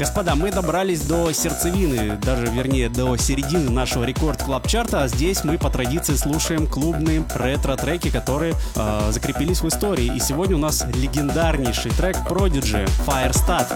Господа, мы добрались до сердцевины, даже вернее до середины нашего Рекорд Клаб Чарта, а здесь мы по традиции слушаем клубные ретро-треки, которые закрепились в истории. И сегодня у нас легендарнейший трек Prodigy Fire Start.